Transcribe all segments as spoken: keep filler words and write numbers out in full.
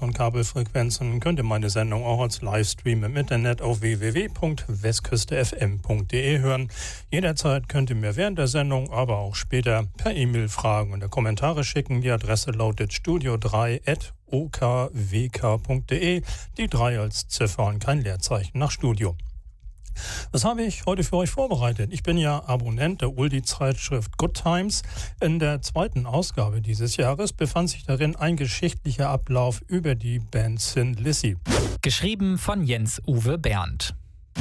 und Kabelfrequenzen könnt ihr meine Sendung auch als Livestream im Internet auf w w w punkt westküste f m punkt d e hören. Jederzeit könnt ihr mir während der Sendung, aber auch später per E-Mail Fragen und Kommentare schicken. Die Adresse lautet studio drei at o k w k punkt d e, die drei als Ziffer und kein Leerzeichen nach Studio. Was habe ich heute für euch vorbereitet? Ich bin ja Abonnent der Oldie-Zeitschrift Good Times. In der zweiten Ausgabe dieses Jahres befand sich darin ein geschichtlicher Ablauf über die Band Thin Lizzy. Geschrieben von Jens-Uwe Bernd.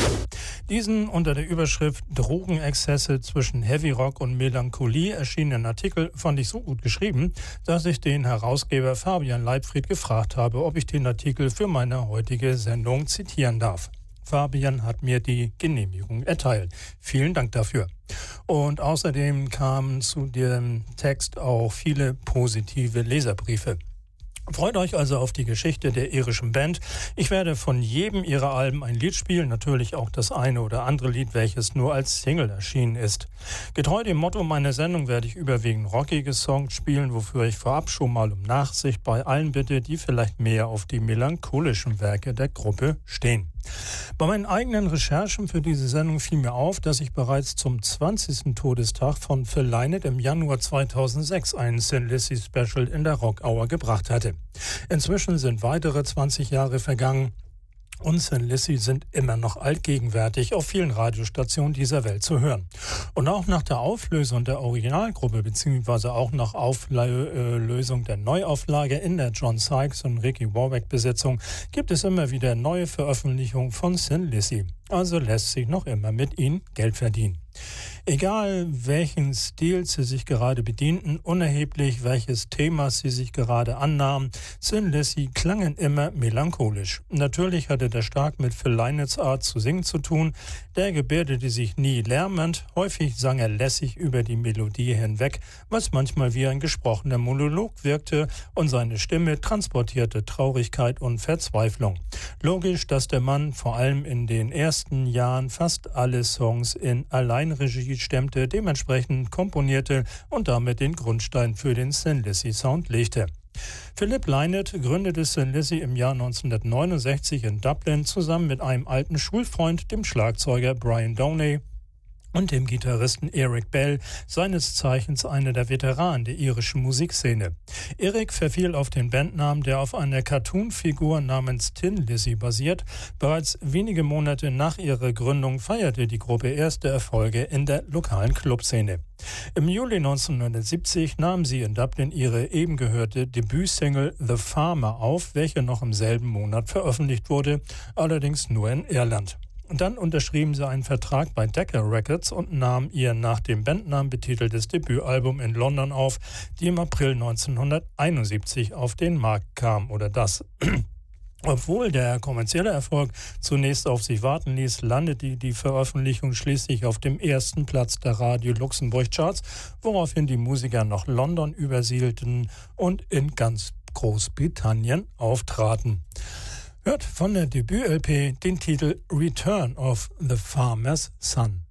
Diesen unter der Überschrift Drogenexzesse zwischen Heavy Rock und Melancholie erschienenen Artikel fand ich so gut geschrieben, dass ich den Herausgeber Fabian Leibfried gefragt habe, ob ich den Artikel für meine heutige Sendung zitieren darf. Fabian hat mir die Genehmigung erteilt. Vielen Dank dafür. Und außerdem kamen zu dem Text auch viele positive Leserbriefe. Freut euch also auf die Geschichte der irischen Band. Ich werde von jedem ihrer Alben ein Lied spielen, natürlich auch das eine oder andere Lied, welches nur als Single erschienen ist. Getreu dem Motto meiner Sendung werde ich überwiegend rockige Songs spielen, wofür ich vorab schon mal um Nachsicht bei allen bitte, die vielleicht mehr auf die melancholischen Werke der Gruppe stehen. Bei meinen eigenen Recherchen für diese Sendung fiel mir auf, dass ich bereits zum zwanzigsten Todestag von Phil Lynott im Januar zweitausendsechs einen Thin Lizzy Special in der Rock Hour gebracht hatte. Inzwischen sind weitere zwanzig Jahre vergangen und Thin Lizzy sind immer noch allgegenwärtig auf vielen Radiostationen dieser Welt zu hören. Und auch nach der Auflösung der Originalgruppe beziehungsweise auch nach Auflösung der Neuauflage in der John Sykes und Ricky Warwick Besetzung gibt es immer wieder neue Veröffentlichungen von Thin Lizzy. Also lässt sich noch immer mit ihnen Geld verdienen. Egal welchen Stil sie sich gerade bedienten, unerheblich welches Thema sie sich gerade annahmen, Thin Lizzy klangen immer melancholisch. Natürlich hatte das stark mit Phil Lynotts Art zu singen zu tun. Der gebärdete sich nie lärmend, häufig sang er lässig über die Melodie hinweg, was manchmal wie ein gesprochener Monolog wirkte und seine Stimme transportierte Traurigkeit und Verzweiflung. Logisch, dass der Mann vor allem in den ersten Jahren fast alle Songs in Alleinregie stemmte, dementsprechend komponierte und damit den Grundstein für den Thin Lizzy Sound legte. Philip Lynott gründete Thin Lizzy im Jahr neunzehnhundertneunundsechzig in Dublin zusammen mit einem alten Schulfreund, dem Schlagzeuger Brian Downey, und dem Gitarristen Eric Bell, seines Zeichens einer der Veteranen der irischen Musikszene. Eric verfiel auf den Bandnamen, der auf einer Cartoon-Figur namens Thin Lizzy basiert. Bereits wenige Monate nach ihrer Gründung feierte die Gruppe erste Erfolge in der lokalen Clubszene. Im Juli neunzehnhundertsiebzig nahm sie in Dublin ihre eben gehörte Debütsingle The Farmer auf, welche noch im selben Monat veröffentlicht wurde, allerdings nur in Irland. Und dann unterschrieben sie einen Vertrag bei Decca Records und nahmen ihr nach dem Bandnamen betiteltes Debütalbum in London auf, die im April neunzehnhunderteinundsiebzig auf den Markt kam, oder das. Obwohl der kommerzielle Erfolg zunächst auf sich warten ließ, landete die Veröffentlichung schließlich auf dem ersten Platz der Radio Luxemburg Charts, woraufhin die Musiker nach London übersiedelten und in ganz Großbritannien auftraten. Hört von der Debüt-L P den Titel Return of the Farmer's Son.